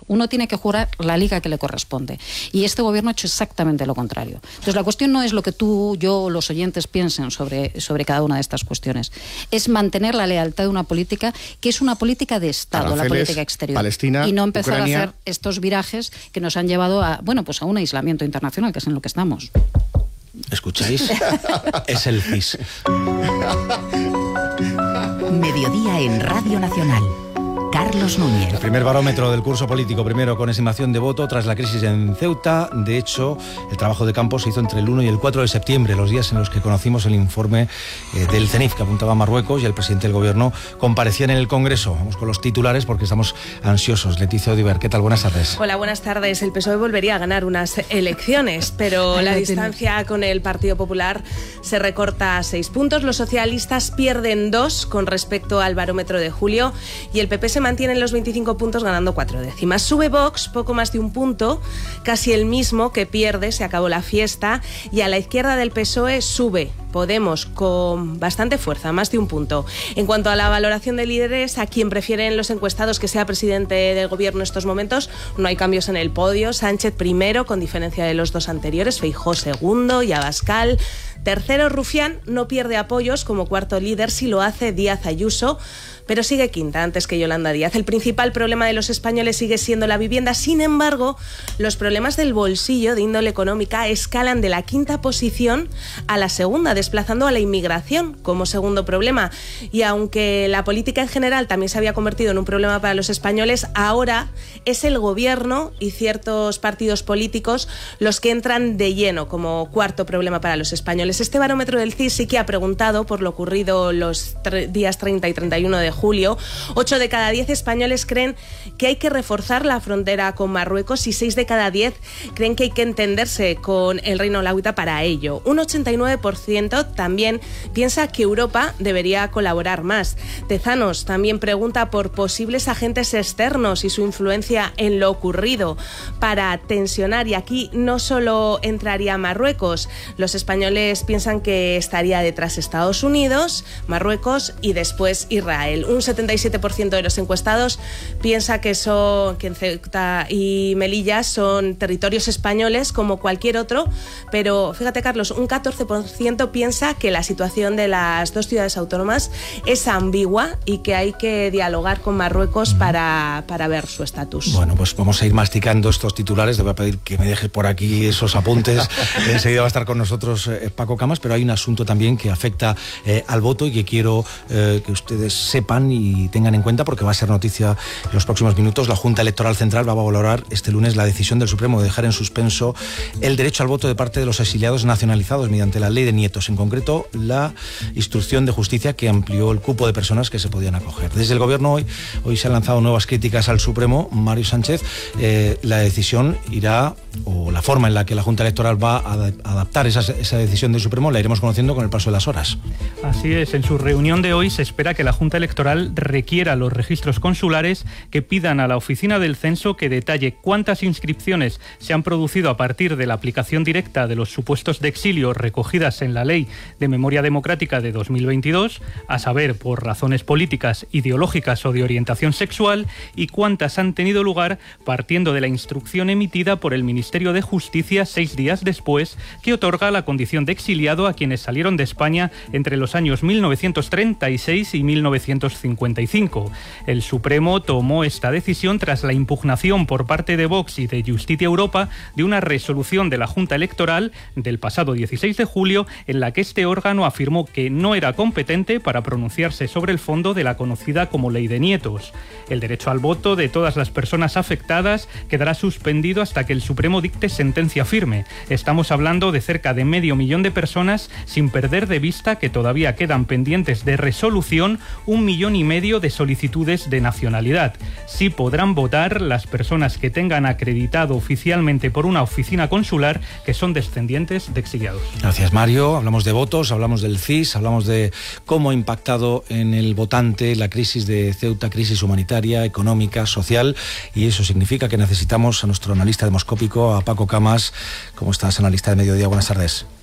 Uno tiene que jugar la liga que le corresponde. Y este gobierno ha hecho exactamente lo contrario. Entonces, la cuestión no es lo que tú, yo, los oyentes piensen sobre cada una de estas cuestiones. Es mantener la lealtad de una política que es una política de Estado, Aranceles, la política exterior. Palestina, y no empezar Ucrania. a hacer estos virajes que nos han llevado a un aislamiento internacional, que es en lo que estamos. ¿Escucháis? Es el CIS. Mediodía en Radio Nacional. Carlos Núñez. El primer barómetro del curso político, primero con estimación de voto tras la crisis en Ceuta. De hecho, el trabajo de campo se hizo entre el 1 y el 4 de septiembre, los días en los que conocimos el informe del CENIF que apuntaba a Marruecos, y el presidente del gobierno comparecía en el Congreso. Vamos con los titulares porque estamos ansiosos. Leticia Odiver, ¿qué tal? Buenas tardes. Hola, buenas tardes. El PSOE volvería a ganar unas elecciones, pero la distancia con el Partido Popular se recorta a 6 puntos. Los socialistas pierden 2 con respecto al barómetro de julio y el PP se mantiene en los 25 puntos ganando 4 décimas. Sube Vox poco más de un punto, casi el mismo que pierde, se acabó la fiesta, y a la izquierda del PSOE sube Podemos con bastante fuerza, más de un punto. En cuanto a la valoración de líderes, a quien prefieren los encuestados que sea presidente del gobierno en estos momentos, no hay cambios en el podio. Sánchez primero, con diferencia de los 2 anteriores, Feijóo segundo y Abascal tercero. Rufián no pierde apoyos como cuarto líder, si lo hace Díaz Ayuso, pero sigue quinta antes que Yolanda Díaz. El principal problema de los españoles sigue siendo la vivienda. Sin embargo, los problemas del bolsillo de índole económica escalan de la 5ª posición a la 2ª, desplazando a la inmigración como segundo problema. Y aunque la política en general también se había convertido en un problema para los españoles, ahora es el gobierno y ciertos partidos políticos los que entran de lleno como cuarto problema para los españoles. Este barómetro del CIS sí que ha preguntado por lo ocurrido los días 30 y 31 de julio. 8 de cada 10 españoles creen que hay que reforzar la frontera con Marruecos y 6 de cada 10 creen que hay que entenderse con el Reino Alauita para ello. Un 89% también piensa que Europa debería colaborar más. Tezanos también pregunta por posibles agentes externos y su influencia en lo ocurrido para tensionar, y aquí no solo entraría Marruecos. Los españoles piensan que estaría detrás Estados Unidos, Marruecos y después Israel. Un 77% de los encuestados piensa que en Ceuta y Melilla son territorios españoles como cualquier otro, pero fíjate, Carlos, un 14% piensa que la situación de las 2 ciudades autónomas es ambigua y que hay que dialogar con Marruecos para ver su estatus. Bueno, pues vamos a ir masticando estos titulares. Le voy a pedir que me deje por aquí esos apuntes. Enseguida va a estar con nosotros Paco Camas, pero hay un asunto también que afecta al voto y que quiero que ustedes sepan y tengan en cuenta, porque va a ser noticia en los próximos minutos. La Junta Electoral Central va a valorar este lunes la decisión del Supremo de dejar en suspenso el derecho al voto de parte de los exiliados nacionalizados mediante la ley de nietos, en concreto la instrucción de justicia que amplió el cupo de personas que se podían acoger. Desde el gobierno hoy se han lanzado nuevas críticas al Supremo. Mario Sánchez, la decisión irá, o la forma en la que la Junta Electoral va a adaptar esa decisión del Supremo la iremos conociendo con el paso de las horas. Así es, en su reunión de hoy se espera que la Junta Electoral requiera los registros consulares que pidan a la Oficina del Censo que detalle cuántas inscripciones se han producido a partir de la aplicación directa de los supuestos de exilio recogidas en la Ley de Memoria Democrática de 2022, a saber, por razones políticas, ideológicas o de orientación sexual, y cuántas han tenido lugar partiendo de la instrucción emitida por el Ministerio de Justicia 6 días después, que otorga la condición de exiliado a quienes salieron de España entre los años 1936 y 1955. El Supremo tomó esta decisión tras la impugnación por parte de Vox y de Justicia Europa de una resolución de la Junta Electoral del pasado 16 de julio en la que este órgano afirmó que no era competente para pronunciarse sobre el fondo de la conocida como Ley de Nietos. El derecho al voto de todas las personas afectadas quedará suspendido hasta que el Supremo dicte sentencia firme. Estamos hablando de cerca de 500.000 de personas, sin perder de vista que todavía quedan pendientes de resolución 1,5 millones de solicitudes de nacionalidad. Sí podrán votar las personas que tengan acreditado oficialmente por una oficina consular que son descendientes de exiliados. Gracias, Mario. Hablamos de votos, hablamos del CIS, hablamos de cómo ha impactado en el votante la crisis de Ceuta, crisis humanitaria, económica, social, y eso significa que necesitamos a nuestro analista demoscópico, a Paco Camas. ¿Cómo estás, analista de Mediodía? Buenas tardes.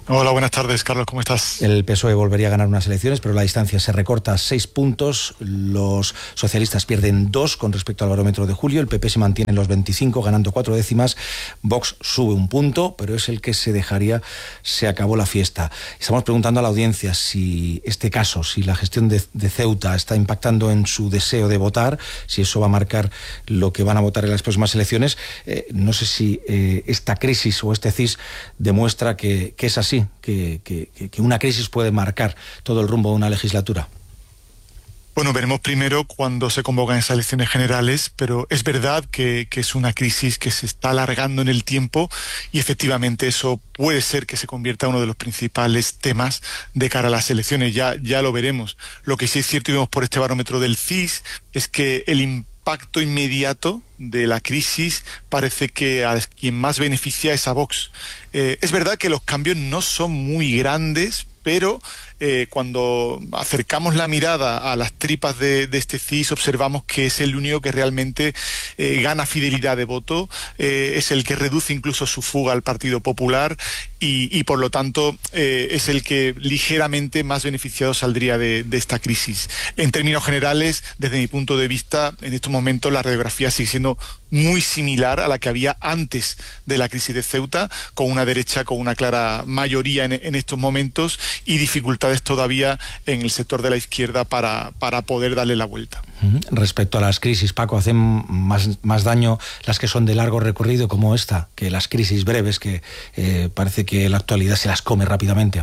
Hola, buenas tardes, Carlos, ¿cómo estás? El PSOE volvería a ganar unas elecciones, pero la distancia se recorta a 6 puntos. Los socialistas pierden 2 con respecto al barómetro de julio. El PP se mantiene en los 25, ganando 4 décimas. Vox sube 1 punto, pero es el que se dejaría. Se acabó la fiesta. Estamos preguntando a la audiencia si este caso, si la gestión de Ceuta está impactando en su deseo de votar, si eso va a marcar lo que van a votar en las próximas elecciones. No sé si esta crisis o este CIS demuestra que es así. Que una crisis puede marcar todo el rumbo de una legislatura. Bueno, veremos primero cuando se convocan esas elecciones generales, pero es verdad que es una crisis que se está alargando en el tiempo y efectivamente eso puede ser que se convierta en uno de los principales temas de cara a las elecciones. Ya lo veremos. Lo que sí es cierto y vemos por este barómetro del CIS es que el impacto inmediato de la crisis parece que a quien más beneficia es a Vox. Es verdad que los cambios no son muy grandes, pero cuando acercamos la mirada a las tripas de este CIS observamos que es el único que realmente gana fidelidad de voto, es el que reduce incluso su fuga al Partido Popular y por lo tanto es el que ligeramente más beneficiado saldría de esta crisis. En términos generales, desde mi punto de vista, en estos momentos la radiografía sigue siendo muy similar a la que había antes de la crisis de Ceuta, con una derecha con una clara mayoría en estos momentos y dificultades todavía en el sector de la izquierda para poder darle la vuelta. Respecto a las crisis, Paco, ¿hacen más daño las que son de largo recorrido como esta que las crisis breves que parece que la actualidad se las come rápidamente?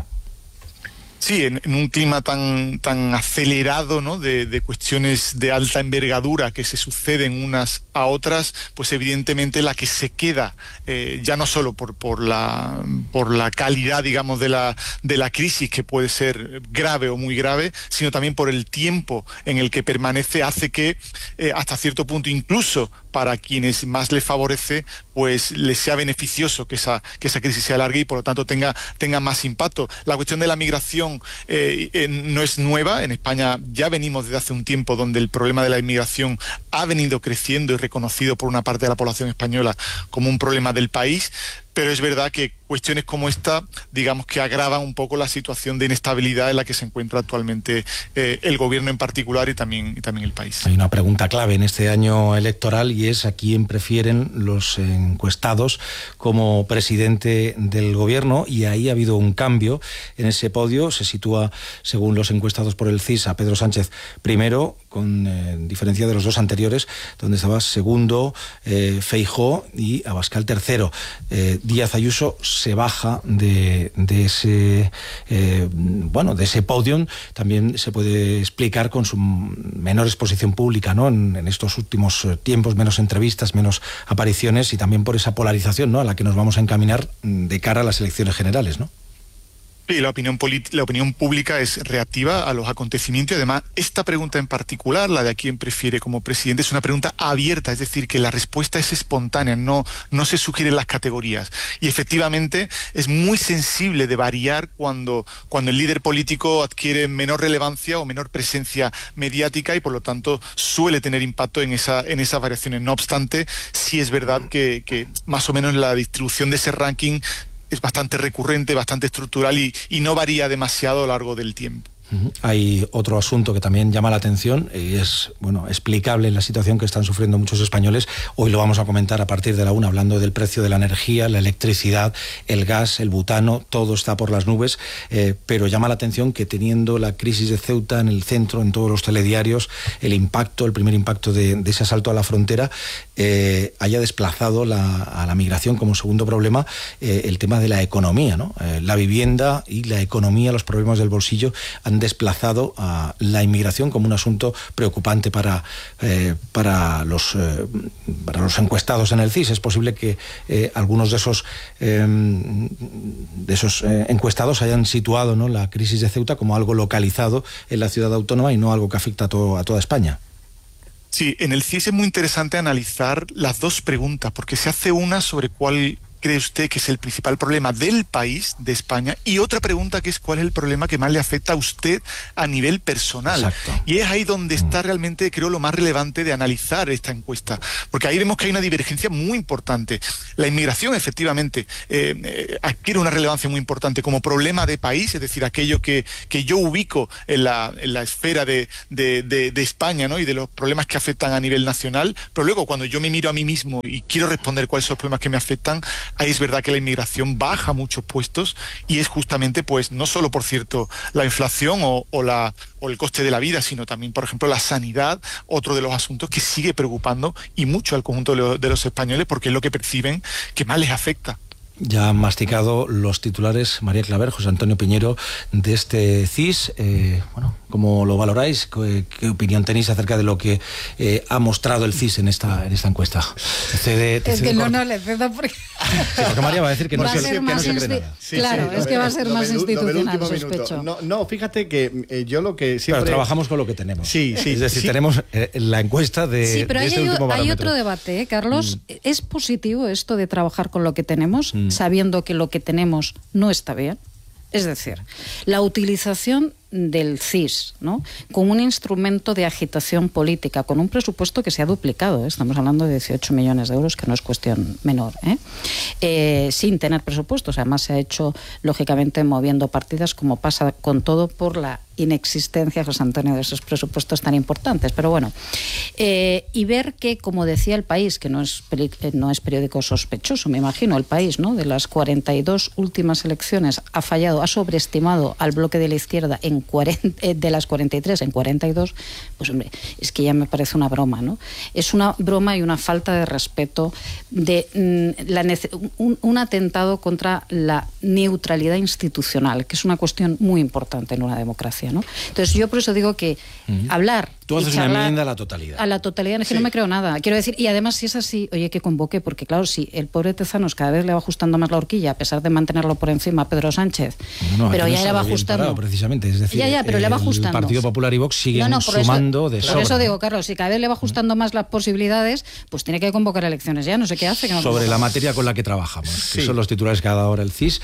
Sí, en un clima tan acelerado, ¿no?, de cuestiones de alta envergadura que se suceden unas a otras, pues evidentemente la que se queda, ya no solo por la calidad, digamos, de la crisis, que puede ser grave o muy grave, sino también por el tiempo en el que permanece, hace que hasta cierto punto, incluso para quienes más les favorece, pues les sea beneficioso que esa crisis se alargue y por lo tanto tenga más impacto. La cuestión de la migración no es nueva. En España ya venimos desde hace un tiempo donde el problema de la inmigración ha venido creciendo y reconocido por una parte de la población española como un problema del país. Pero es verdad que cuestiones como esta, digamos que agravan un poco la situación de inestabilidad en la que se encuentra actualmente el gobierno en particular y también el país. Hay una pregunta clave en este año electoral y es a quién prefieren los encuestados como presidente del gobierno, y ahí ha habido un cambio en ese podio. Se sitúa, según los encuestados por el CIS, a Pedro Sánchez primero, con diferencia de los dos anteriores, donde estaba segundo Feijóo y Abascal tercero. Díaz Ayuso se baja de ese podium. También se puede explicar con su menor exposición pública, ¿no?, en estos últimos tiempos, menos entrevistas, menos apariciones, y también por esa polarización, ¿no?, a la que nos vamos a encaminar de cara a las elecciones generales, ¿no? Sí, la opinión pública es reactiva a los acontecimientos y además esta pregunta en particular, la de a quién prefiere como presidente, es una pregunta abierta, es decir, que la respuesta es espontánea, no se sugieren las categorías. Y efectivamente es muy sensible de variar cuando el líder político adquiere menor relevancia o menor presencia mediática y por lo tanto suele tener impacto en esas variaciones. No obstante, sí es verdad que más o menos la distribución de ese ranking es bastante recurrente, bastante estructural y no varía demasiado a lo largo del tiempo. Hay otro asunto que también llama la atención y es explicable en la situación que están sufriendo muchos españoles. Hoy lo vamos a comentar a partir de la 1, hablando del precio de la energía, la electricidad, el gas, el butano, todo está por las nubes, pero llama la atención que teniendo la crisis de Ceuta en el centro, en todos los telediarios, el primer impacto de ese asalto a la frontera, haya desplazado a la migración como segundo problema el tema de la economía, ¿no? La vivienda y la economía, los problemas del bolsillo han desplazado a la inmigración como un asunto preocupante para los encuestados en el CIS. Es posible que algunos de esos encuestados hayan situado, ¿no?, la crisis de Ceuta como algo localizado en la ciudad autónoma y no algo que afecta a toda España. Sí, en el CIS es muy interesante analizar las dos preguntas, porque se hace una sobre cree usted que es el principal problema del país, de España, y otra pregunta que es cuál es el problema que más le afecta a usted a nivel personal. Exacto. Y es ahí donde está realmente, creo, lo más relevante de analizar esta encuesta, porque ahí vemos que hay una divergencia muy importante. La inmigración, efectivamente, adquiere una relevancia muy importante como problema de país, es decir, aquello que yo ubico en la esfera de España, ¿no? Y de los problemas que afectan a nivel nacional, pero luego cuando yo me miro a mí mismo y quiero responder cuáles son los problemas que me afectan, ahí es verdad que la inmigración baja muchos puestos, y es justamente, pues, no solo, por cierto, la inflación o el coste de la vida, sino también, por ejemplo, la sanidad, otro de los asuntos que sigue preocupando y mucho al conjunto de los españoles, porque es lo que perciben que más les afecta. Ya han masticado los titulares María Claver, José Antonio Piñero, de este CIS. Bueno, ¿cómo lo valoráis? ¿Qué opinión tenéis acerca de lo que ha mostrado el CIS en esta encuesta? No le cedo porque... Sí, porque María va a decir que no se cree nada. Claro, es que va a ser más institucional, sospecho. No, fíjate que yo lo que siempre... Pero trabajamos con lo que tenemos. Sí. Es decir, tenemos la encuesta de Sí, pero este último barómetro. hay otro debate, Carlos. ¿Es positivo esto de trabajar con lo que tenemos, sabiendo que lo que tenemos no está bien? Es decir, la utilización del CIS, ¿no?, como un instrumento de agitación política, con un presupuesto que se ha duplicado, estamos hablando de 18 millones de euros, que no es cuestión menor, sin tener presupuestos. Además se ha hecho, lógicamente, moviendo partidas, como pasa con todo, por la inexistencia, José Antonio, de esos presupuestos tan importantes. Pero bueno, y ver que, como decía El País, que no es periódico sospechoso, me imagino, El País, ¿no?, de las 42 últimas elecciones ha fallado, ha sobreestimado al bloque de la izquierda de las 43 en 42, pues hombre, es que ya me parece una broma, ¿no? Es una broma y una falta de respeto, un atentado contra la neutralidad institucional, que es una cuestión muy importante en una democracia, ¿no? Entonces yo por eso digo que hablar... Tú haces una enmienda a la totalidad. A la totalidad, es que no me creo nada. Quiero decir, y además, si es así, oye, que convoque, porque claro, si el pobre Tezanos cada vez le va ajustando más la horquilla, a pesar de mantenerlo por encima a Pedro Sánchez, pero ya le va ajustando. Parado, precisamente, es decir, pero le va ajustando. El Partido Popular y Vox siguen sumando de sobra. Por eso digo, Carlos, si cada vez le va ajustando más las posibilidades, pues tiene que convocar elecciones ya, no sé qué hace. Sobre la materia con la que trabajamos, que son los titulares que ha dado ahora el CIS,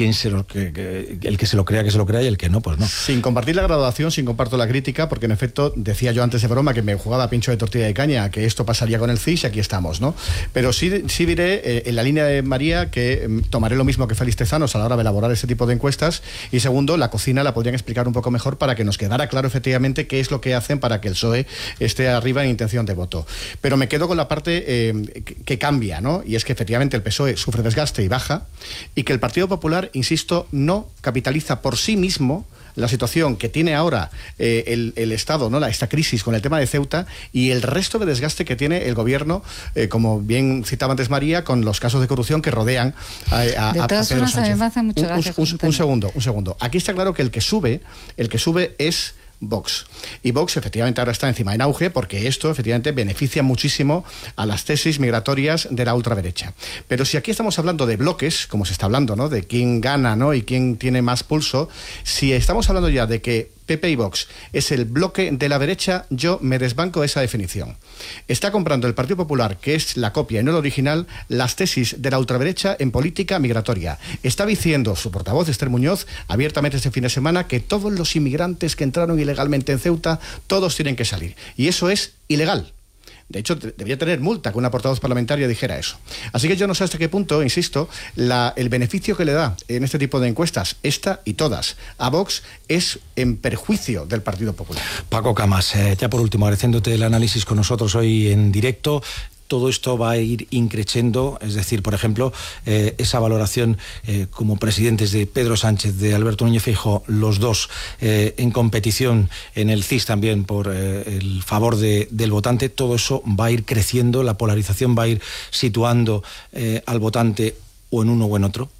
el que se lo crea, que se lo crea, y el que no, pues no. Sin compartir la graduación, sin comparto la crítica, porque en efecto, decía yo antes de broma que me jugaba pincho de tortilla de caña, que esto pasaría con el CIS, y aquí estamos, ¿no? Pero sí diré, en la línea de María, que tomaré lo mismo que Félix Tezanos a la hora de elaborar este tipo de encuestas, y segundo, la cocina la podrían explicar un poco mejor para que nos quedara claro efectivamente qué es lo que hacen para que el PSOE esté arriba en intención de voto. Pero me quedo con la parte que cambia, ¿no? Y es que efectivamente el PSOE sufre desgaste y baja, y que el Partido Popular, insisto, no capitaliza por sí mismo la situación que tiene ahora el Estado, ¿no?, esta crisis con el tema de Ceuta, y el resto de desgaste que tiene el gobierno, como bien citaba antes María, con los casos de corrupción que rodean a Pedro Sánchez. Un segundo. Aquí está claro que el que sube es Vox. Y Vox efectivamente ahora está encima en auge, porque esto efectivamente beneficia muchísimo a las tesis migratorias de la ultraderecha. Pero si aquí estamos hablando de bloques, como se está hablando, ¿no?, de quién gana, ¿no?, y quién tiene más pulso, si estamos hablando ya de que PP y Vox es el bloque de la derecha, yo me desbanco esa definición. Está comprando el Partido Popular, que es la copia y no el original, las tesis de la ultraderecha en política migratoria. Está diciendo su portavoz, Esther Muñoz, abiertamente este fin de semana, que todos los inmigrantes que entraron ilegalmente en Ceuta, todos tienen que salir. Y eso es ilegal. De hecho, debería tener multa que una portavoz parlamentaria dijera eso. Así que yo no sé hasta qué punto, insisto, el beneficio que le da en este tipo de encuestas, esta y todas, a Vox, es en perjuicio del Partido Popular. Paco Camas, ya por último, agradeciéndote el análisis con nosotros hoy en directo. Todo esto va a ir increciendo, es decir, por ejemplo, esa valoración como presidentes de Pedro Sánchez, de Alberto Núñez Feijóo, los dos en competición en el CIS también por el favor del votante, todo eso va a ir creciendo, la polarización va a ir situando al votante o en uno o en otro.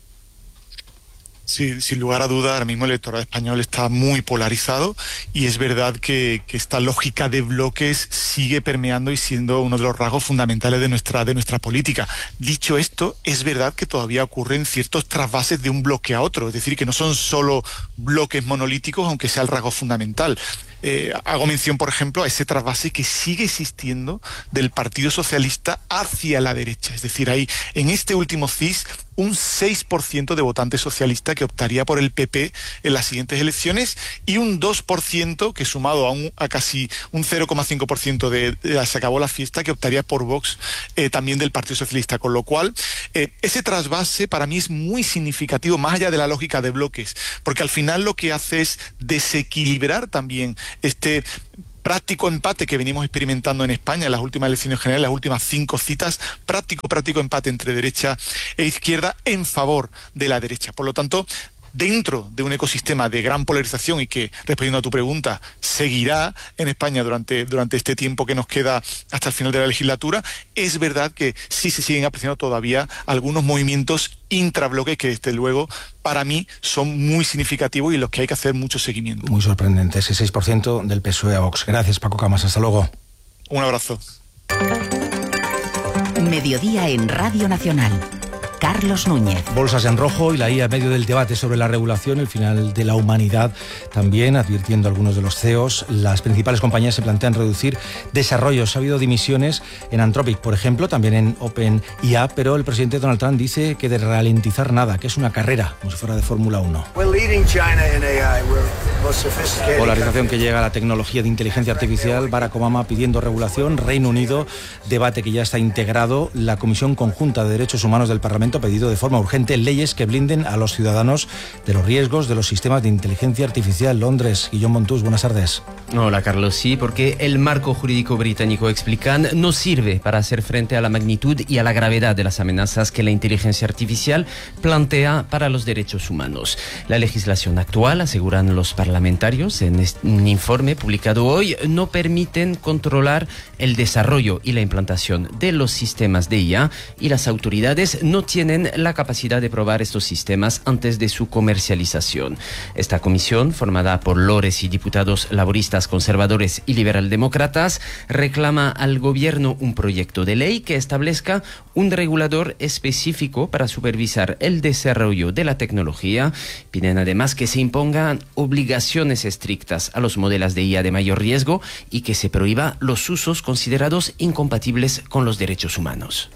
Sí, sin lugar a duda, ahora mismo el electorado español está muy polarizado, y es verdad que esta lógica de bloques sigue permeando y siendo uno de los rasgos fundamentales de nuestra política. Dicho esto, es verdad que todavía ocurren ciertos trasvases de un bloque a otro, es decir, que no son solo bloques monolíticos, aunque sea el rasgo fundamental. Hago mención, por ejemplo, a ese trasvase que sigue existiendo del Partido Socialista hacia la derecha. Es decir, hay en este último CIS un 6% de votantes socialistas que optaría por el PP en las siguientes elecciones y un 2% que sumado a casi un 0,5% de se acabó la fiesta que optaría por Vox también del Partido Socialista. Con lo cual, ese trasvase para mí es muy significativo, más allá de la lógica de bloques, porque al final lo que hace es desequilibrar también este práctico empate que venimos experimentando en España en las últimas elecciones generales, las últimas 5 citas, práctico empate entre derecha e izquierda en favor de la derecha. Por lo tanto, dentro de un ecosistema de gran polarización y que, respondiendo a tu pregunta, seguirá en España durante este tiempo que nos queda hasta el final de la legislatura, es verdad que sí se siguen apreciando todavía algunos movimientos intrabloques que, desde luego, para mí son muy significativos y los que hay que hacer mucho seguimiento. Muy sorprendente, ese 6% del PSOE a Vox. Gracias, Paco Camas. Hasta luego. Un abrazo. Mediodía en Radio Nacional. Carlos Núñez. Bolsas en rojo y la IA en medio del debate sobre la regulación, el final de la humanidad también, advirtiendo a algunos de los CEOs. Las principales compañías se plantean reducir desarrollos. Ha habido dimisiones en Anthropic, por ejemplo, también en OpenIA, pero el presidente Donald Trump dice que de ralentizar nada, que es una carrera, como si fuera de Fórmula 1. Polarización que llega a la tecnología de inteligencia artificial. Barack Obama pidiendo regulación. Reino Unido, debate que ya está integrado. La Comisión Conjunta de Derechos Humanos del Parlamento ha pedido de forma urgente leyes que blinden a los ciudadanos de los riesgos de los sistemas de inteligencia artificial. Londres, Guillón Montús, buenas tardes. Hola Carlos, sí, porque el marco jurídico británico, explican, no sirve para hacer frente a la magnitud y a la gravedad de las amenazas que la inteligencia artificial plantea para los derechos humanos. La legislación actual, aseguran los parlamentarios en un informe publicado hoy, no permiten controlar el desarrollo y la implantación de los sistemas de IA y las autoridades no tienen la capacidad de probar estos sistemas antes de su comercialización. Esta comisión, formada por lores y diputados laboristas, conservadores y liberaldemócratas, reclama al gobierno un proyecto de ley que establezca un regulador específico para supervisar el desarrollo de la tecnología. Piden además que se impongan obligaciones estrictas a los modelos de IA de mayor riesgo y que se prohíba los usos considerados incompatibles con los derechos humanos.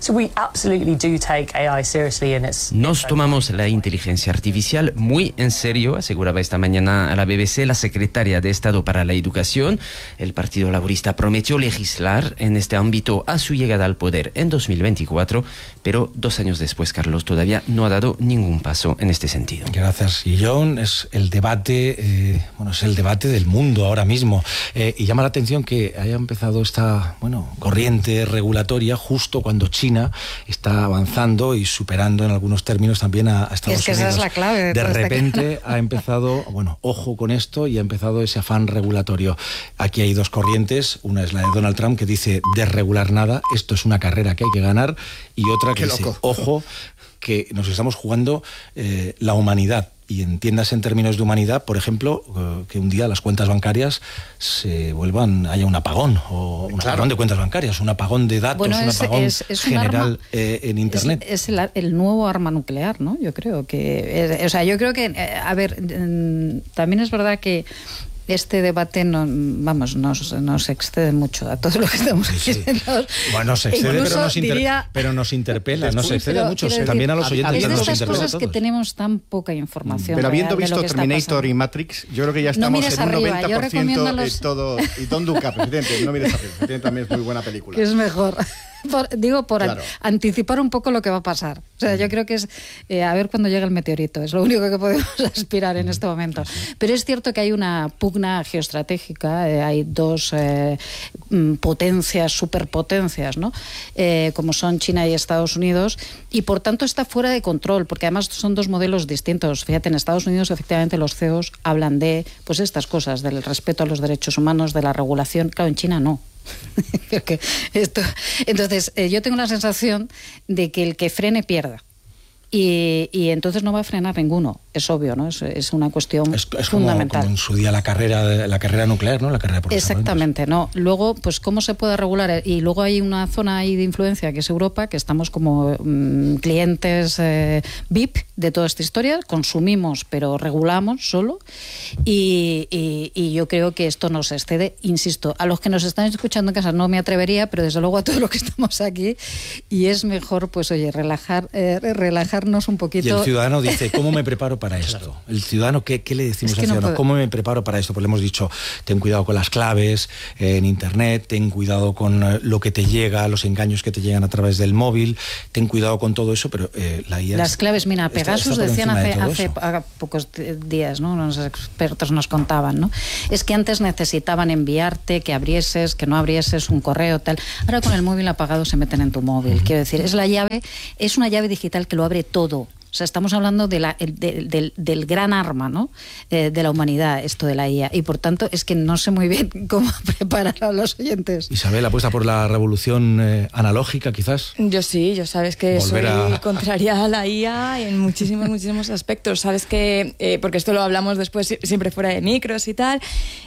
Nos tomamos la inteligencia artificial muy en serio, aseguraba esta mañana a la BBC la secretaria de Estado para la Educación. El Partido Laborista prometió legislar en este ámbito a su llegada al poder en 2024, pero 2 años después, Carlos, todavía no ha dado ningún paso en este sentido. Gracias, Guillón. Es el debate, es el debate del mundo ahora mismo. Y llama la atención que haya empezado esta, corriente regulatoria justo cuando China está avanzando y superando en algunos términos también a Estados Unidos. Esa es la clave. De repente ha empezado, ojo con esto, y ha empezado ese afán regulatorio. Aquí hay 2 corrientes, una es la de Donald Trump, que dice desregular nada, esto es una carrera que hay que ganar, y otra que dice, ojo, que nos estamos jugando la humanidad. Y entiendas en términos de humanidad, por ejemplo, que un día las cuentas bancarias haya un apagón, o un apagón de cuentas bancarias, un apagón de datos, un apagón general en Internet. Es el nuevo arma nuclear, ¿no? Yo creo que, también es verdad que este debate nos excede mucho a todo lo que estamos diciendo. Bueno, se excede, pero nos interpela, nos excede mucho. También a los oyentes nos interpela. Es de estas cosas que tenemos tan poca información. Pero habiendo visto Terminator y Matrix, yo creo que ya estamos en un 90% de todo. Y Don't Look Up, presidente, no mires arriba. Presidente, también es muy buena película. Que es mejor. Claro. Anticipar un poco lo que va a pasar. O sea, yo creo que es a ver cuándo llega el meteorito. Es lo único que podemos aspirar en este momento. Pero es cierto que hay una pugna geoestratégica, hay 2 potencias, superpotencias, ¿no? Como son China y Estados Unidos, y por tanto está fuera de control, porque además son 2 modelos distintos. Fíjate, en Estados Unidos efectivamente los CEOs hablan de estas cosas, del respeto a los derechos humanos, de la regulación. Claro, en China no. Entonces, yo tengo la sensación de que el que frene pierda. Y entonces no va a frenar ninguno, es obvio, ¿no? Es una cuestión fundamental. Como en su día la carrera nuclear, ¿no? La carrera por exactamente, ¿no? Luego, pues cómo se puede regular, y luego hay una zona ahí de influencia que es Europa, que estamos como clientes VIP de toda esta historia, consumimos pero regulamos solo, y yo creo que esto nos excede, insisto, a los que nos están escuchando en casa no me atrevería, pero desde luego a todos los que estamos aquí, y es mejor, pues oye, relajarnos un poquito. Y el ciudadano dice, ¿cómo me preparo para esto? Claro. El ciudadano, ¿qué le decimos al ciudadano? ¿Cómo me preparo para esto? Pues le hemos dicho, ten cuidado con las claves en internet, ten cuidado con lo que te llega, los engaños que te llegan a través del móvil, ten cuidado con todo eso, pero la IA... Las claves, mira, Pegasus decían hace pocos días, ¿no? Los expertos nos contaban, ¿no? Es que antes necesitaban enviarte, que abrieses, que no abrieses un correo, tal. Ahora con el móvil apagado se meten en tu móvil. Quiero decir, es una llave digital que lo abre todo. O sea, estamos hablando del gran arma, ¿no? De la humanidad, esto de la IA. Y por tanto, es que no sé muy bien cómo preparar a los oyentes. Isabel, ¿apuesta por la revolución analógica, quizás? Yo sí, yo sabes que soy contraria a la IA en muchísimos aspectos. Sabes que, porque esto lo hablamos después siempre fuera de micros y tal,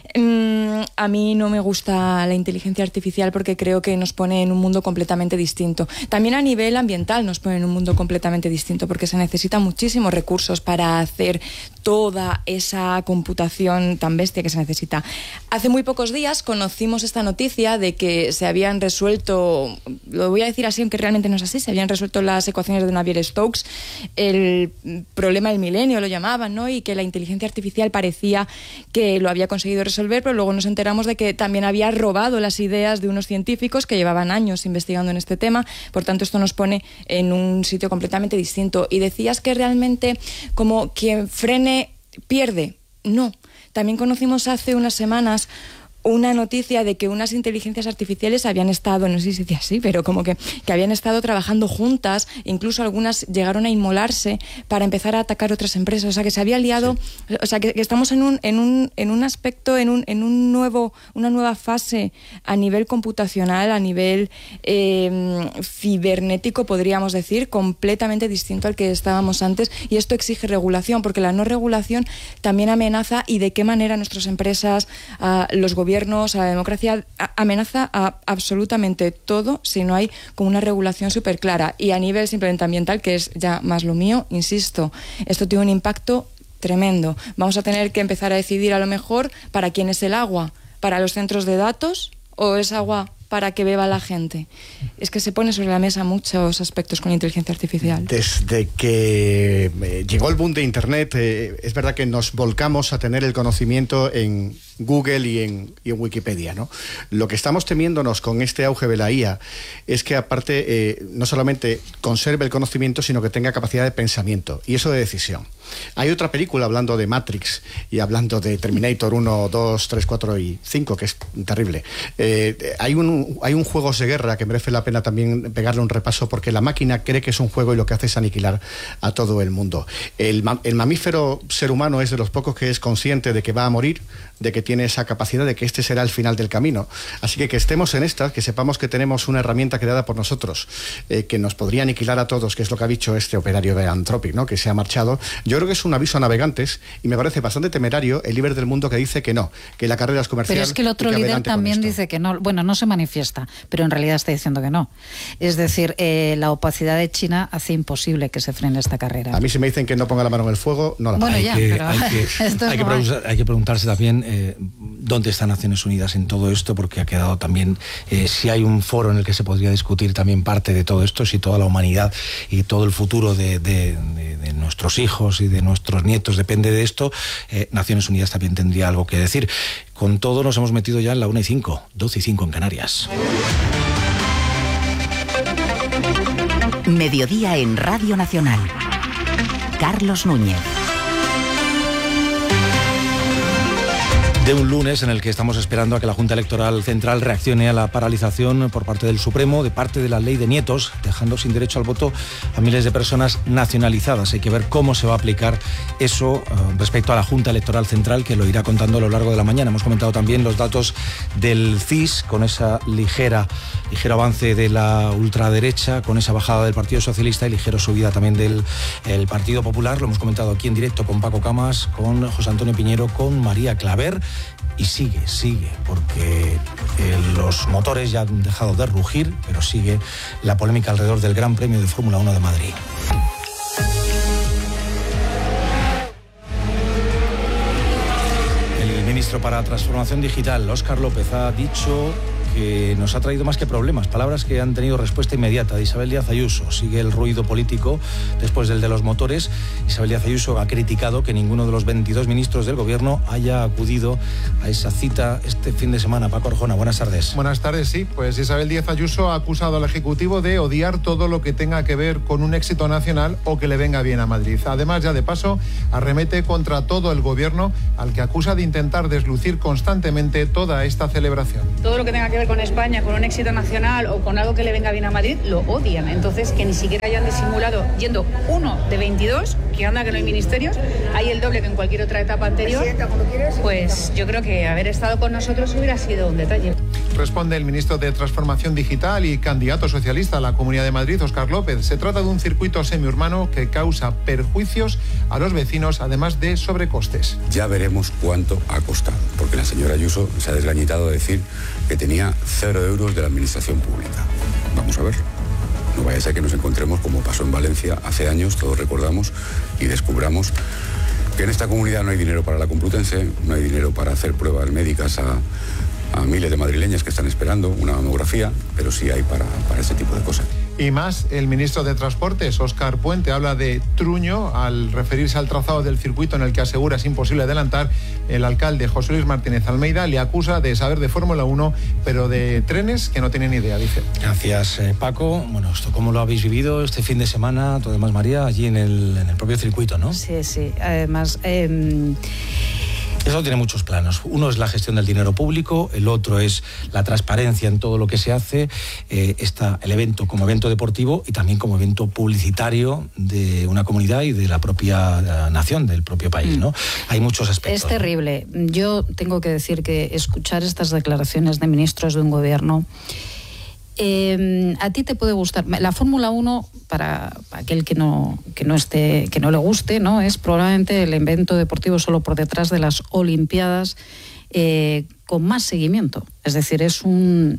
a mí no me gusta la inteligencia artificial porque creo que nos pone en un mundo completamente distinto. También a nivel ambiental nos pone en un mundo completamente distinto porque se necesitan muchísimos recursos para hacer toda esa computación tan bestia que se necesita. Hace muy pocos días conocimos esta noticia de que se habían resuelto, lo voy a decir así aunque realmente no es así, se habían resuelto las ecuaciones de Navier-Stokes, el problema del milenio lo llamaban, ¿no? Y que la inteligencia artificial parecía que lo había conseguido resolver, pero luego nos enteramos de que también había robado las ideas de unos científicos que llevaban años investigando en este tema. Por tanto, esto nos pone en un sitio completamente distinto. Y decías que realmente como quien frene pierde. No. También conocimos hace unas semanas una noticia de que unas inteligencias artificiales habían estado, no sé si se dice así, pero como que habían estado trabajando juntas, incluso algunas llegaron a inmolarse para empezar a atacar otras empresas, o sea que se había liado, sí. O sea que estamos en un aspecto, en una nueva fase a nivel computacional, a nivel cibernético, podríamos decir, completamente distinto al que estábamos antes, y esto exige regulación, porque la no regulación también amenaza, y de qué manera nuestras empresas, los gobiernos, a la democracia, amenaza a absolutamente todo si no hay como una regulación súper clara. Y a nivel simplemente ambiental, que es ya más lo mío, insisto, esto tiene un impacto tremendo. Vamos a tener que empezar a decidir a lo mejor para quién es el agua, para los centros de datos o es agua para que beba la gente. Es que se pone sobre la mesa muchos aspectos con la inteligencia artificial. Desde que llegó el boom de Internet, es verdad que nos volcamos a tener el conocimiento en Google y en Wikipedia, ¿no? Lo que estamos temiéndonos con este auge de la IA es que aparte no solamente conserve el conocimiento, sino que tenga capacidad de pensamiento y eso de decisión. Hay otra película hablando de Matrix y hablando de Terminator 1, 2, 3, 4 y 5, que es terrible. Hay un juegos de guerra que merece la pena también pegarle un repaso, porque la máquina cree que es un juego y lo que hace es aniquilar a todo el mundo. El mamífero ser humano es de los pocos que es consciente de que va a morir, de que tiene esa capacidad, de que este será el final del camino. Así que estemos en esta, que sepamos que tenemos una herramienta creada por nosotros, que nos podría aniquilar a todos, que es lo que ha dicho este operario de Anthropic, ¿no? Que se ha marchado. Yo creo que es un aviso a navegantes y me parece bastante temerario el líder del mundo que dice que no, que la carrera es comercial. Pero es que el otro líder también dice que no. Bueno, no se manifiesta, pero en realidad está diciendo que no. Es decir, la opacidad de China hace imposible que se frene esta carrera. A mí si me dicen que no ponga la mano en el fuego, no la pongo. Bueno, ya, pero hay que preguntarse también dónde está Naciones Unidas en todo esto, porque ha quedado también, si hay un foro en el que se podría discutir también parte de todo esto, si toda la humanidad y todo el futuro de nuestros hijos y de nuestros nietos depende de esto, Naciones Unidas también tendría algo que decir. Con todo nos hemos metido ya en la 1:05, 12:05 en Canarias. Mediodía en Radio Nacional. Carlos Núñez. De un lunes en el que estamos esperando a que la Junta Electoral Central reaccione a la paralización por parte del Supremo, de parte de la ley de nietos, dejando sin derecho al voto a miles de personas nacionalizadas. Hay que ver cómo se va a aplicar eso respecto a la Junta Electoral Central, que lo irá contando a lo largo de la mañana. Hemos comentado también los datos del CIS, con esa ligero avance de la ultraderecha, con esa bajada del Partido Socialista y ligera subida también del Partido Popular. Lo hemos comentado aquí en directo con Paco Camas, con José Antonio Piñero, con María Claver. Y sigue, porque los motores ya han dejado de rugir, pero sigue la polémica alrededor del Gran Premio de Fórmula 1 de Madrid. El ministro para Transformación Digital, Óscar López, ha dicho que nos ha traído más que problemas, palabras que han tenido respuesta inmediata de Isabel Díaz Ayuso. Sigue el ruido político después del de los motores. Isabel Díaz Ayuso ha criticado que ninguno de los 22 ministros del gobierno haya acudido a esa cita este fin de semana. Paco Arjona, buenas tardes. Buenas tardes, sí. Pues Isabel Díaz Ayuso ha acusado al Ejecutivo de odiar todo lo que tenga que ver con un éxito nacional o que le venga bien a Madrid. Además, ya de paso, arremete contra todo el gobierno, al que acusa de intentar deslucir constantemente toda esta celebración. Todo lo que tenga que ver con España, con un éxito nacional o con algo que le venga bien a Madrid, lo odian. Entonces, que ni siquiera hayan disimulado yendo uno de 22, que anda que no hay ministerios, hay el doble que en cualquier otra etapa anterior, pues yo creo que haber estado con nosotros hubiera sido un detalle. Responde el ministro de Transformación Digital y candidato socialista a la Comunidad de Madrid, Óscar López. Se trata de un circuito semiurbano que causa perjuicios a los vecinos, además de sobrecostes. Ya veremos cuánto ha costado, porque la señora Ayuso se ha desgañitado de decir que tenía 0 euros de la administración pública. Vamos a ver. No vaya a ser que nos encontremos como pasó en Valencia hace años, todos recordamos, y descubramos que en esta comunidad no hay dinero para la Complutense, no hay dinero para hacer pruebas médicas a miles de madrileñas que están esperando una mamografía, pero sí hay para ese tipo de cosas. Y más, el ministro de Transportes, Óscar Puente, habla de truño al referirse al trazado del circuito en el que asegura es imposible adelantar. El alcalde José Luis Martínez Almeida le acusa de saber de Fórmula 1, pero de trenes que no tiene ni idea, dice. Gracias, Paco. Bueno, ¿esto cómo lo habéis vivido este fin de semana? Todo demás, María, allí en el propio circuito, ¿no? Sí. Además... Eso tiene muchos planos. Uno es la gestión del dinero público, el otro es la transparencia en todo lo que se hace. Está el evento como evento deportivo y también como evento publicitario de una comunidad y de la propia nación, del propio país, ¿no? Hay muchos aspectos. Es terrible. Yo tengo que decir que escuchar estas declaraciones de ministros de un gobierno... a ti te puede gustar la Fórmula 1, para aquel que no le guste, ¿no? Es probablemente el evento deportivo solo por detrás de las Olimpiadas con más seguimiento. Es decir, es un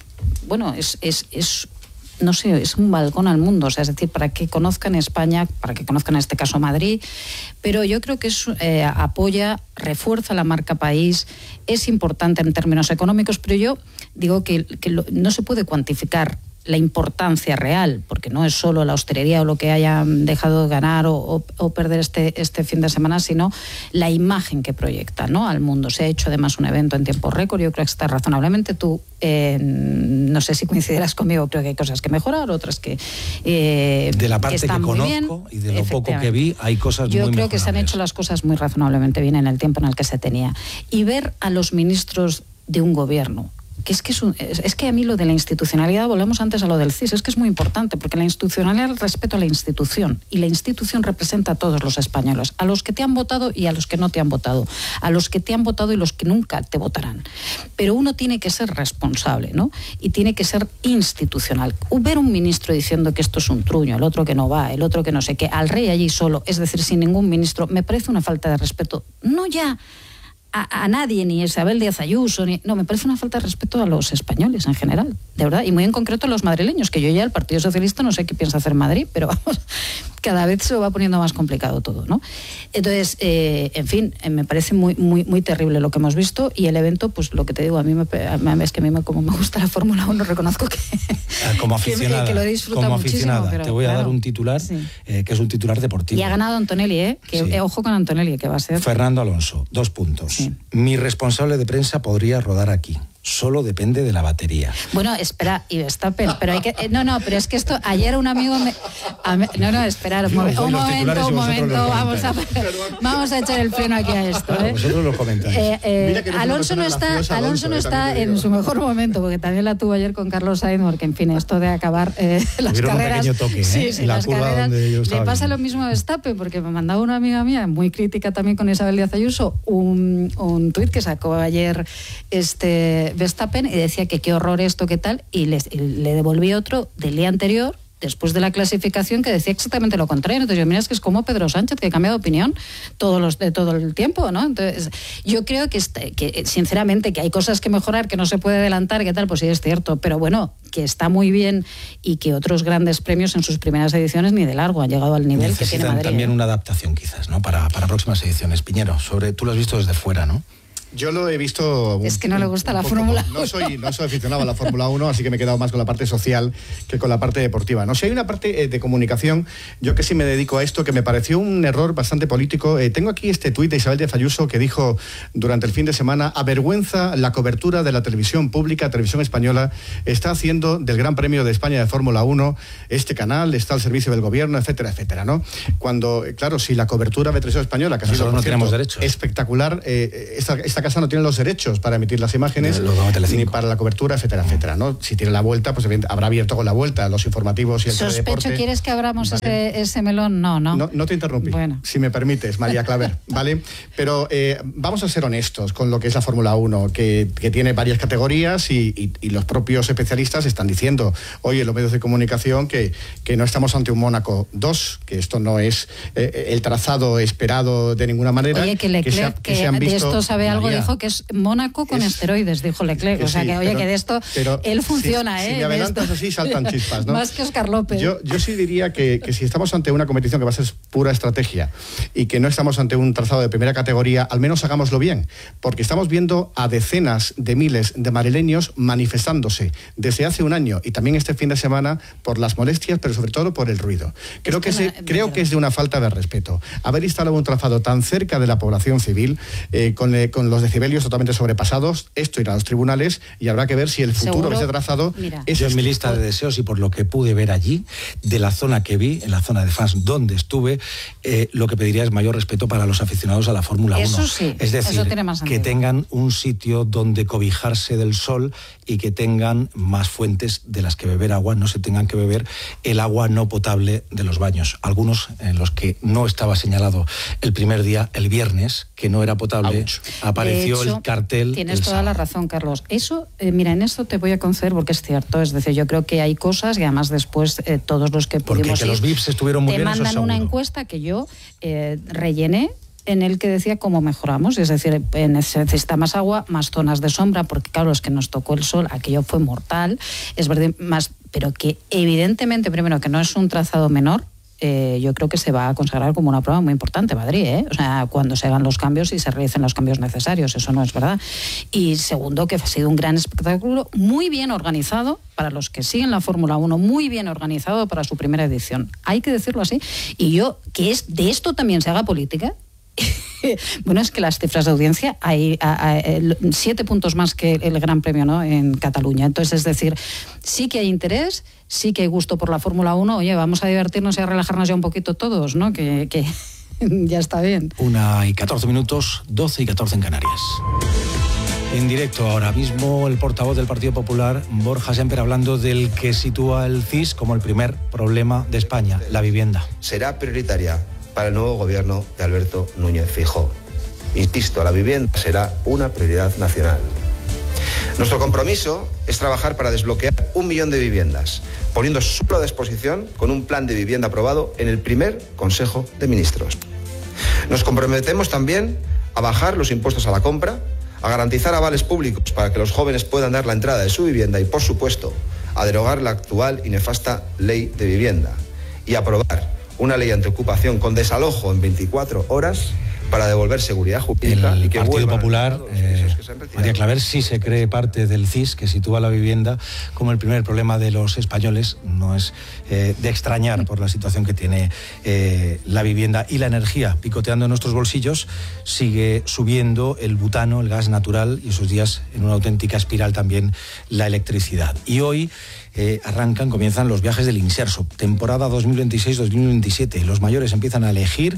balcón al mundo, o sea, es decir, para que conozcan España, para que conozcan en este caso Madrid, pero yo creo que apoya, refuerza la marca país, es importante en términos económicos, pero yo digo que no se puede cuantificar la importancia real, porque no es solo la hostelería o lo que hayan dejado ganar o perder este fin de semana, sino la imagen que proyecta, ¿no?, al mundo. Se ha hecho además un evento en tiempo récord, yo creo que está razonablemente. Tú no sé si coincidirás conmigo, creo que hay cosas que mejorar, otras que de la parte que conozco bien, y de lo poco que vi, hay cosas muy mejorables. Yo creo que se han hecho las cosas muy razonablemente bien en el tiempo en el que se tenía. Y ver a los ministros de un gobierno, es que a mí lo de la institucionalidad, volvemos antes a lo del CIS, es que es muy importante, porque la institucionalidad es el respeto a la institución, y la institución representa a todos los españoles, a los que te han votado y a los que no te han votado, a los que te han votado y los que nunca te votarán. Pero uno tiene que ser responsable, ¿no? Y tiene que ser institucional. Ver un ministro diciendo que esto es un truño, el otro que no va, el otro que no sé qué, al rey allí solo, es decir, sin ningún ministro, me parece una falta de respeto, no ya a nadie, ni Isabel Díaz Ayuso, no, me parece una falta de respeto a los españoles en general, de verdad, y muy en concreto a los madrileños, que yo ya el Partido Socialista no sé qué piensa hacer en Madrid, pero vamos, cada vez se va poniendo más complicado todo, ¿no? Entonces, en fin, me parece muy terrible lo que hemos visto, y el evento, pues lo que te digo, a mí como me gusta la Fórmula 1, reconozco que como aficionada, que lo he disfrutado muchísimo, pero, te voy a dar un titular, sí, que es un titular deportivo. Y ha ganado Antonelli, que sí. Ojo con Antonelli, que va a ser... Fernando Alonso, 2 puntos. Sí. Mi responsable de prensa podría rodar aquí. solo depende de la batería. Bueno, espera, y Verstappen, pero hay que... No, pero es que esto, ayer un amigo me... esperar, un momento, vamos a echar el freno aquí a esto. Vosotros lo comentáis. Alonso no está en su mejor momento, porque también la tuvo ayer con Carlos Sainz, porque en fin, esto de acabar las carreras... Un toque, sí, las carreras, le pasa lo mismo a Verstappen, porque me mandaba una amiga mía, muy crítica también con Isabel Díaz Ayuso, un tuit que sacó ayer Verstappen, y decía que qué horror esto, qué tal, y le devolví otro del día anterior, después de la clasificación, que decía exactamente lo contrario. Entonces yo, mira, es que es como Pedro Sánchez, que cambia de opinión todo el tiempo, ¿no? Entonces yo creo que sinceramente que hay cosas que mejorar, que no se puede adelantar, que tal, pues sí es cierto, pero bueno, que está muy bien, y que otros grandes premios en sus primeras ediciones ni de largo han llegado al nivel que tiene Madrid. También una adaptación quizás, ¿no? Para próximas ediciones. Piñero, tú lo has visto desde fuera, ¿no? Yo lo he visto... Es que no le gusta la Fórmula 1. No soy aficionado a la Fórmula 1, así que me he quedado más con la parte social que con la parte deportiva. No sé, hay una parte de comunicación, yo que sí me dedico a esto, que me pareció un error bastante político. Tengo aquí este tuit de Isabel Díaz Ayuso, que dijo durante el fin de semana: avergüenza la cobertura de la televisión pública, televisión española, está haciendo del Gran Premio de España de Fórmula 1, este canal está al servicio del gobierno, etcétera, etcétera, ¿no? Cuando, claro, si la cobertura de televisión española, que ha sido, no tenemos derechos, espectacular, esta casa no tiene los derechos para emitir las imágenes, ni para la cobertura, etcétera, etcétera, ¿no? Si tiene la vuelta, pues habrá abierto con la vuelta los informativos y el teledeporte. Sospecho, ¿quieres que abramos ese melón? No te interrumpí, bueno, si me permites, María Claver, ¿vale? Pero vamos a ser honestos con lo que es la Fórmula 1, que tiene varias categorías, y los propios especialistas están diciendo hoy en los medios de comunicación que no estamos ante un Mónaco 2, que esto no es el trazado esperado de ninguna manera. Oye, que Leclerc, que se han visto, de esto sabe algo, María, dijo que es Mónaco con esteroides, dijo Leclerc. O sea, que oye, que de esto él funciona, si me adelantas así, saltan chispas, ¿no? Más que Óscar López. Yo sí diría que si estamos ante una competición que va a ser pura estrategia, y que no estamos ante un trazado de primera categoría, al menos hagámoslo bien, porque estamos viendo a decenas de miles de madrileños manifestándose desde hace un año, y también este fin de semana, por las molestias, pero sobre todo por el ruido. Creo que es de una falta de respeto haber instalado un trazado tan cerca de la población civil, con los decibelios totalmente sobrepasados. Esto irá a los tribunales, y habrá que ver si el futuro de ese trazado es... Yo en mi lista de deseos, y por lo que pude ver allí, de la zona que vi, en la zona de fans donde estuve, lo que pediría es mayor respeto para los aficionados a la Fórmula 1. Eso sí, es decir, eso tiene más sentido, que tengan un sitio donde cobijarse del sol, y que tengan más fuentes de las que beber agua, no se tengan que beber el agua no potable de los baños. Algunos en los que no estaba señalado el primer día, el viernes, que no era potable, apareció el cartel. Tienes toda la razón, Carlos. Eso, mira, en esto te voy a conceder, porque es cierto. Es decir, yo creo que hay cosas, y además después todos los que pudimos porque que los VIPs estuvieron muy bien, te mandan una encuesta que yo rellené, en el que decía cómo mejoramos, es decir, necesita más agua, más zonas de sombra, porque claro, es que nos tocó el sol, aquello fue mortal, es verdad, pero que evidentemente, primero, que no es un trazado menor. Yo creo que se va a consagrar como una prueba muy importante Madrid, O sea, cuando se hagan los cambios y se realicen los cambios necesarios, eso no es verdad. Y segundo, que ha sido un gran espectáculo, muy bien organizado para los que siguen la Fórmula 1, muy bien organizado para su primera edición. Hay que decirlo así. Y yo, que de esto también se haga política. Bueno, es que las cifras de audiencia hay 7 puntos más que el Gran Premio, ¿no?, en Cataluña. Entonces, es decir, sí que hay interés, sí que hay gusto por la Fórmula 1. Oye, vamos a divertirnos y a relajarnos ya un poquito todos, ¿no? Que ya está bien. 1:14, 12:14 en Canarias. En directo ahora mismo, el portavoz del Partido Popular, Borja Semper, hablando del que sitúa el CIS como el primer problema de España, la vivienda. Será prioritaria para el nuevo gobierno de Alberto Núñez Feijóo. Insisto, la vivienda será una prioridad nacional. Nuestro compromiso es trabajar para desbloquear 1 millón de viviendas, poniendo solo a disposición con un plan de vivienda aprobado en el primer Consejo de Ministros. Nos comprometemos también a bajar los impuestos a la compra, a garantizar avales públicos para que los jóvenes puedan dar la entrada de su vivienda y, por supuesto, a derogar la actual y nefasta ley de vivienda y aprobar una ley antiocupación con desalojo en 24 horas para devolver seguridad jurídica y que el Partido vuelvan Popular, María Claver, sí se cree parte del CIS, que sitúa la vivienda como el primer problema de los españoles. No es de extrañar por la situación que tiene la vivienda y la energía picoteando en nuestros bolsillos. Sigue subiendo el butano, el gas natural, y esos días en una auténtica espiral también la electricidad. Y hoy comienzan los viajes del Inserso, temporada 2026-2027. Los mayores empiezan a elegir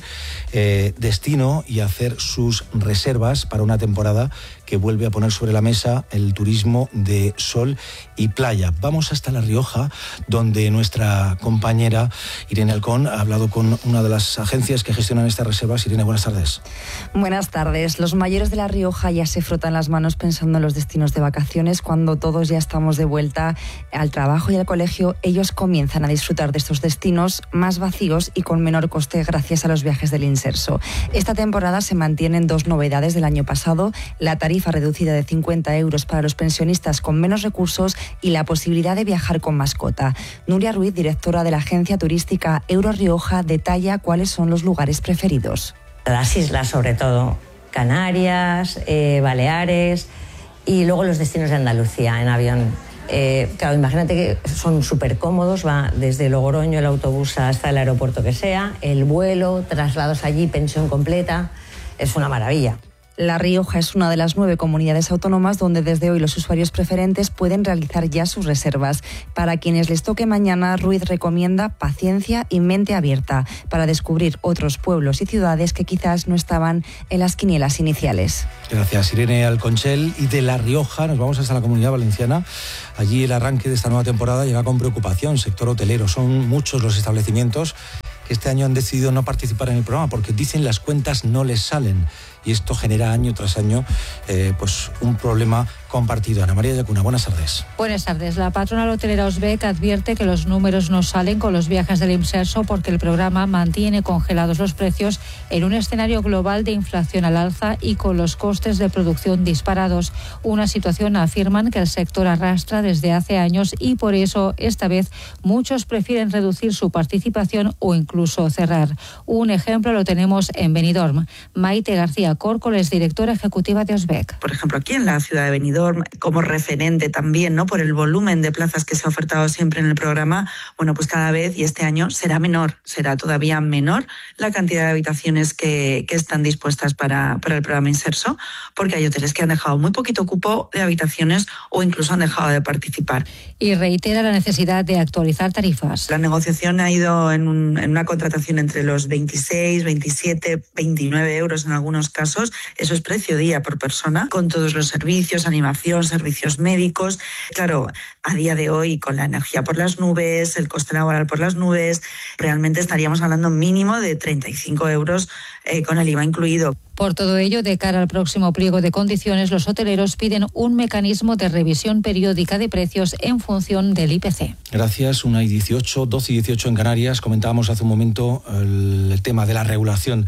destino y a hacer sus reservas para una temporada que vuelve a poner sobre la mesa el turismo de sol y playa. Vamos hasta La Rioja, donde nuestra compañera Irene Alcón ha hablado con una de las agencias que gestionan estas reservas. Irene, buenas tardes. Buenas tardes. Los mayores de La Rioja ya se frotan las manos pensando en los destinos de vacaciones. Cuando todos ya estamos de vuelta al trabajo y al colegio, ellos comienzan a disfrutar de estos destinos más vacíos y con menor coste gracias a los viajes del Inserso. Esta temporada se mantienen dos novedades del año pasado: la tarifa reducida de 50 euros para los pensionistas con menos recursos y la posibilidad de viajar con mascota. Nuria Ruiz, directora de la agencia turística Euro Rioja, detalla cuáles son los lugares preferidos. Las islas, sobre todo, Canarias, Baleares y luego los destinos de Andalucía en avión. Claro, imagínate que son súper cómodos, va desde Logroño el autobús hasta el aeropuerto que sea, el vuelo, traslados allí, pensión completa, es una maravilla. La Rioja es una de las 9 comunidades autónomas donde desde hoy los usuarios preferentes pueden realizar ya sus reservas. Para quienes les toque mañana, Ruiz recomienda paciencia y mente abierta para descubrir otros pueblos y ciudades que quizás no estaban en las quinielas iniciales. Gracias, Irene Alconchel. Y de La Rioja nos vamos hasta la Comunidad Valenciana. Allí el arranque de esta nueva temporada llega con preocupación. Sector hotelero, son muchos los establecimientos que este año han decidido no participar en el programa porque dicen las cuentas no les salen. Y esto genera año tras año pues un problema compartido. Ana María Yacuna, buenas tardes. Buenas tardes. La patronal hotelera Osbec advierte que los números no salen con los viajes del Inserso porque el programa mantiene congelados los precios en un escenario global de inflación al alza y con los costes de producción disparados. Una situación, afirman, que el sector arrastra desde hace años y por eso esta vez muchos prefieren reducir su participación o incluso cerrar. Un ejemplo lo tenemos en Benidorm. Maite García Córcoles, directora ejecutiva de Osbec. Por ejemplo, aquí en la ciudad de Benidorm, como referente también, ¿no?, por el volumen de plazas que se ha ofertado siempre en el programa, bueno, pues cada vez, y este año será todavía menor la cantidad de habitaciones que están dispuestas para el programa Inserso, porque hay hoteles que han dejado muy poquito cupo de habitaciones o incluso han dejado de participar. Y reitera la necesidad de actualizar tarifas. La negociación ha ido en una contratación entre los 26, 27, 29 euros en algunos casos. Eso es precio día por persona, con todos los servicios, animación, servicios médicos. Claro, a día de hoy, con la energía por las nubes, el coste laboral por las nubes, realmente estaríamos hablando mínimo de 35 euros con el IVA incluido. Por todo ello, de cara al próximo pliego de condiciones, los hoteleros piden un mecanismo de revisión periódica de precios en función del IPC. Gracias. 1:18, 12:18 en Canarias. Comentábamos hace un momento el tema de la regulación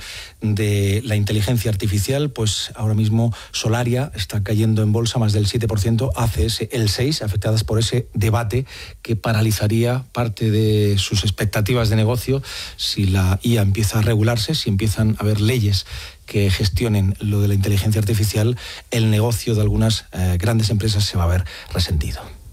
de la inteligencia artificial. Pues ahora mismo Solaria está cayendo en bolsa más del 7%, ACS el 6%, afectadas por ese debate que paralizaría parte de sus expectativas de negocio si la IA empieza a regularse, si empiezan a haber leyes que gestionen lo de la inteligencia artificial. El negocio de algunas grandes empresas se va a ver resentido.